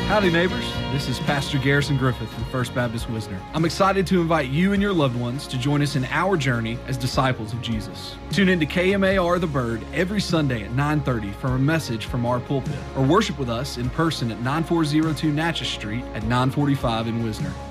Howdy, neighbors. This is Pastor Garrison Griffith from First Baptist Wisner. I'm excited to invite you and your loved ones to join us in our journey as disciples of Jesus. Tune in to KMAR The Bird every Sunday at 9:30 for a message from our pulpit, or worship with us in person at 9402 Natchez Street at 945 in Wisner.